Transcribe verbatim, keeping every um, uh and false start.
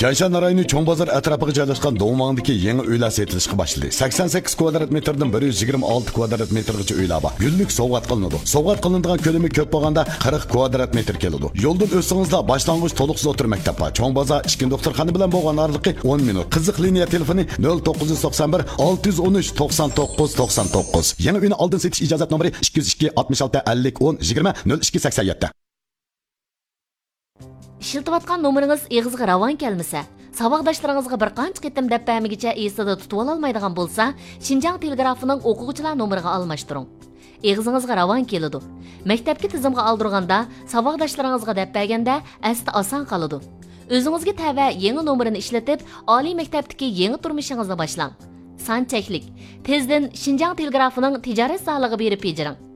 Chayshan rayoni Cho'ng bozor atrofiga joylashgan Do'ngmangdagi yangi uylar sotilishga boshladi. sakson sakkiz kvadrat metrdan bir yuz yigirma olti kvadrat metrgacha uylar bor. Gullik sovg'at qilinadi. Sovg'at qilinadigan ko'lami ko'p bo'lganda qirq kvadrat metr keladi. Yo'ldan o'tsingizlar boshlang'ich to'liqsiz o'tir maktab bor. Cho'ng bozor ikki doktorxona bilan bo'lgan oraliqi o'n minut. Qiziq liniya telefoni nol to'qqiz yuz to'qson bir olti yuz o'n uch to'qson to'qqiz to'qson to'qqiz. Yangi uyni oldin setish ijozat nomeri ikki yuz ikki oltmish olti ellik o'n yigirma nol ikki sakson yetti. İşiltiyotgan nomeringiz eg'izga ravon kelmasa, saboqdoshlaringizga bir qancha qitim dabbamigacha esida tutib ololmaydigan bo'lsa, Xinjiang telegrafining o'quvchilar nomeriga almashtiring. Eg'izingizga ravon keladi. Maktabga tizimga oldirganda, saboqdoshlaringizga dabbaganda asli oson qoladi. O'zingizga tava yangi nomerini ishlatib, oliy maktabdagi yangi turmushingizni boshlang. Son cheklik. Tezdan Xinjiang telegrafining tijorat soligiga berib bejiring.